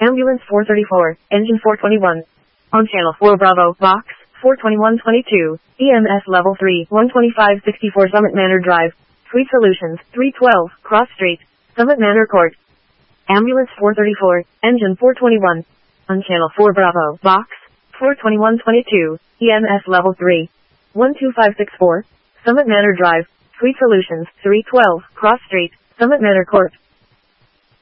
Ambulance 434, Engine 421. On Channel 4 Bravo, Box 42122, EMS Level 3, 12564 Summit Manor Drive, Sweet Solutions, 312, Cross Street, Summit Manor Court. Ambulance 434, Engine 421. On Channel 4 Bravo, Box 42122, EMS Level 3, 12564, Summit Manor Drive, Sweet Solutions, 312, Cross Street, Summit Manor Court.